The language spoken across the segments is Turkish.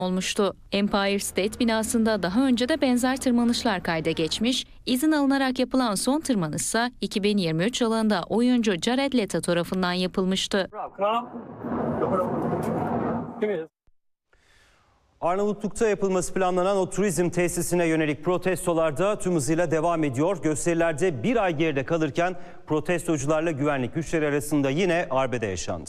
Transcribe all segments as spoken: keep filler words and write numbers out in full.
olmuştu. Empire State binasında daha önce de benzer tırmanışlar kayda geçmiş, izin alınarak yapılan son tırmanışsa iki bin yirmi üç yılında oyuncu Jared Leto tarafından yapılmıştı. Arnavutluk'ta yapılması planlanan o turizm tesisine yönelik protestolar da tüm hızıyla devam ediyor. Gösterilerde bir ay geride kalırken protestocularla güvenlik güçleri arasında yine arbede yaşandı.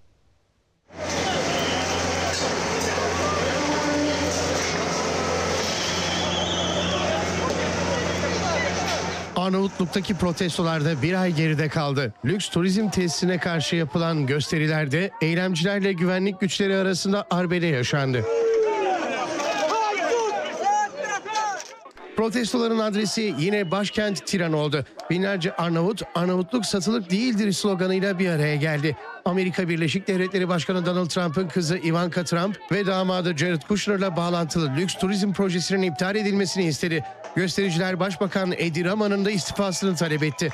Arnavutluk'taki protestolarda bir ay geride kaldı. Lüks turizm tesisine karşı yapılan gösterilerde eylemcilerle güvenlik güçleri arasında arbede yaşandı. Protestoların adresi yine başkent Tiran oldu. Binlerce Arnavut, Arnavutluk satılık değildir sloganıyla bir araya geldi. Amerika Birleşik Devletleri Başkanı Donald Trump'ın kızı Ivanka Trump ve damadı Jared Kushner'la bağlantılı lüks turizm projesinin iptal edilmesini istedi. Göstericiler Başbakan Edi Rama'nın da istifasını talep etti.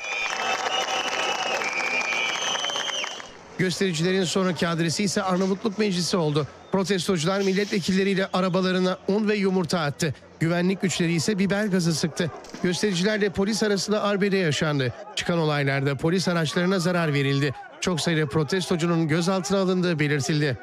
Göstericilerin sonraki adresi ise Arnavutluk Meclisi oldu. Protestocular milletvekilleriyle arabalarına un ve yumurta attı. Güvenlik güçleri ise biber gazı sıktı. Göstericilerle polis arasında arbede yaşandı. Çıkan olaylarda polis araçlarına zarar verildi. Çok sayıda protestocunun gözaltına alındığı belirtildi.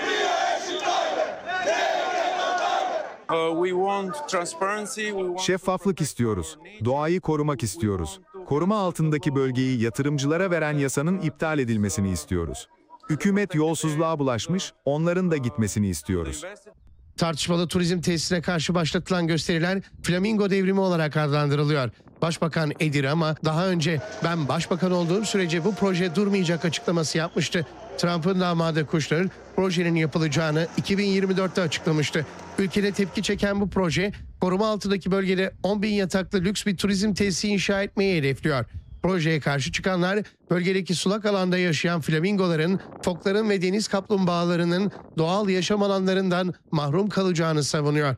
Şeffaflık istiyoruz. Doğayı korumak istiyoruz. Koruma altındaki bölgeyi yatırımcılara veren yasanın iptal edilmesini istiyoruz. Hükümet yolsuzluğa bulaşmış, onların da gitmesini istiyoruz. Tartışmalı turizm tesisine karşı başlatılan gösteriler Flamingo devrimi olarak adlandırılıyor. Başbakan Edi Rama daha önce "ben başbakan olduğum sürece bu proje durmayacak" açıklaması yapmıştı. Trump'ın damadı Kushner projenin yapılacağını iki bin yirmi dörtte açıklamıştı. Ülkede tepki çeken bu proje koruma altındaki bölgede on bin yataklı lüks bir turizm tesisi inşa etmeyi hedefliyor. Projeye karşı çıkanlar bölgedeki sulak alanda yaşayan flamingoların, fokların ve deniz kaplumbağalarının doğal yaşam alanlarından mahrum kalacağını savunuyor.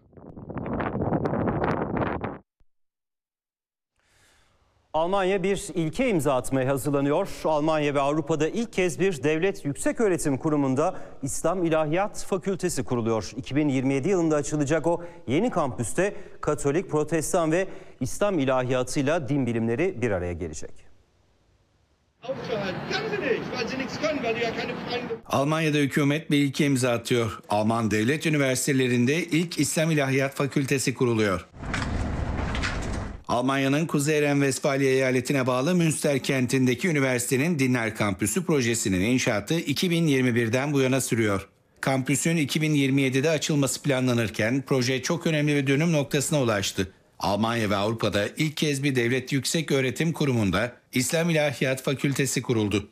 Almanya bir ilke imza atmaya hazırlanıyor. Almanya ve Avrupa'da ilk kez bir devlet yükseköğretim kurumunda İslam İlahiyat Fakültesi kuruluyor. iki bin yirmi yedi yılında açılacak o yeni kampüste Katolik, Protestan ve İslam ilahiyatıyla din bilimleri bir araya gelecek. Almanya'da hükümet bir ilke imza atıyor. Alman devlet üniversitelerinde ilk İslam İlahiyat Fakültesi kuruluyor. Almanya'nın Kuzey Ren-Vesfalya eyaletine bağlı Münster kentindeki üniversitenin Dinler Kampüsü projesinin inşaatı iki bin yirmi birden bu yana sürüyor. Kampüsün iki bin yirmi yedide açılması planlanırken proje çok önemli bir dönüm noktasına ulaştı. Almanya ve Avrupa'da ilk kez bir devlet yükseköğretim kurumunda İslam İlahiyat Fakültesi kuruldu.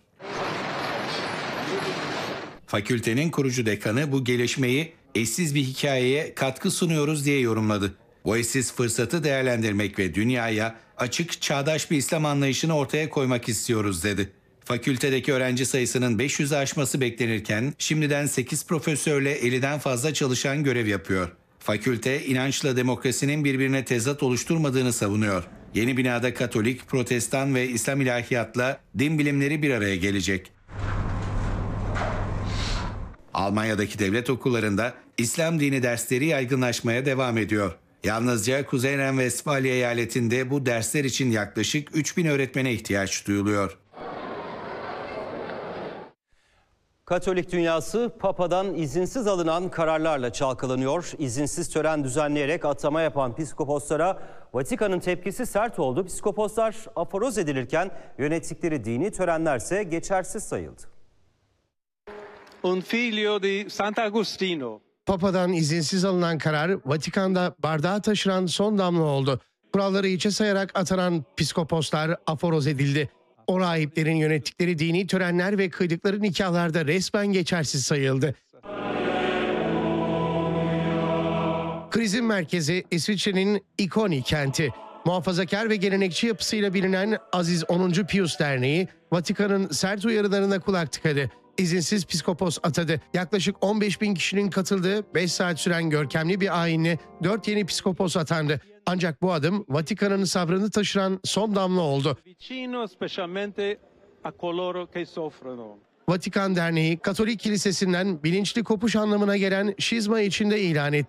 Fakültenin kurucu dekanı bu gelişmeyi eşsiz bir hikayeye katkı sunuyoruz diye yorumladı. Bu eşsiz fırsatı değerlendirmek ve dünyaya açık, çağdaş bir İslam anlayışını ortaya koymak istiyoruz dedi. Fakültedeki öğrenci sayısının beş yüzü aşması beklenirken şimdiden sekiz profesörle elliden fazla çalışan görev yapıyor. Fakülte inançla demokrasinin birbirine tezat oluşturmadığını savunuyor. Yeni binada Katolik, Protestan ve İslam ilahiyatla din bilimleri bir araya gelecek. Almanya'daki devlet okullarında İslam dini dersleri yaygınlaşmaya devam ediyor. Yalnızca Kuzey Ren-Vesfalya eyaletinde bu dersler için yaklaşık üç bin öğretmene ihtiyaç duyuluyor. Katolik dünyası Papa'dan izinsiz alınan kararlarla çalkalanıyor. İzinsiz tören düzenleyerek atama yapan psikoposlara Vatikan'ın tepkisi sert oldu. Psikoposlar aforoz edilirken yönettikleri dini törenlerse geçersiz sayıldı. Un figlio di Sant'Agostino. Papa'dan izinsiz alınan karar Vatikan'da bardağı taşıran son damla oldu. Kuralları hiçe sayarak atanan psikoposlar aforoz edildi. O rahiplerin yönettikleri dini törenler ve kıydıkları nikahlarda resmen geçersiz sayıldı. Krizin merkezi İsviçre'nin İkoni kenti. Muhafazakar ve gelenekçi yapısıyla bilinen Aziz onuncu Pius Derneği, Vatikan'ın sert uyarılarına kulak tıkadı. İzinsiz psikopos atadı. Yaklaşık on beş bin kişinin katıldığı beş saat süren görkemli bir ayinle dört yeni psikopos atandı. Ancak bu adım Vatikan'ın sabrını taşıran son damla oldu. Vatikan Derneği, Katolik Kilisesi'nden bilinçli kopuş anlamına gelen şizma içinde ilan etti.